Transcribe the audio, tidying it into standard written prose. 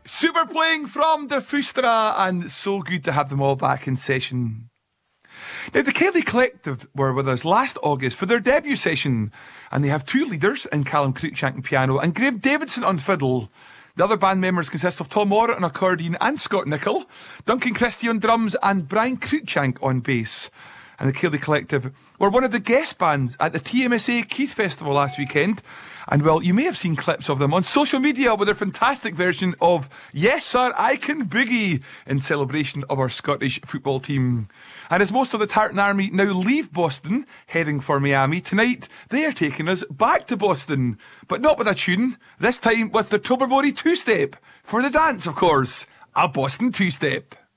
Super playing from the Fustra, and so good to have them all back in session. Now, the Kelly Collective were with us last August for their debut session, and they have two leaders in Callum Cruikshank on piano and Graham Davidson on fiddle. The other band members consist of Tom Orr on accordion and Scott Nicol, Duncan Christie on drums and Brian Cruikshank on bass. And the Kelly Collective were one of the guest bands at the TMSA Keith Festival last weekend. And well, you may have seen clips of them on social media with their fantastic version of Yes Sir, I Can Boogie in celebration of our Scottish football team. And as most of the Tartan Army now leave Boston, heading for Miami, tonight they are taking us back to Boston. But not with a tune, this time with the Tobermory two-step. For the dance, of course, a Boston two-step.